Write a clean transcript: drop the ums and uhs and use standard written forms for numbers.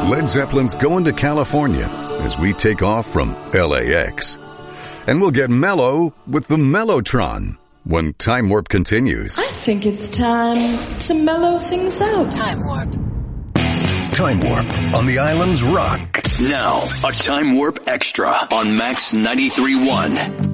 Led Zeppelin's Going to California as we take off from LAX. And we'll get mellow with the Mellotron when Time Warp continues. I think it's time to mellow things out. Time Warp. Time Warp on the Islands Rock. Now, a Time Warp Extra on Max 93.1.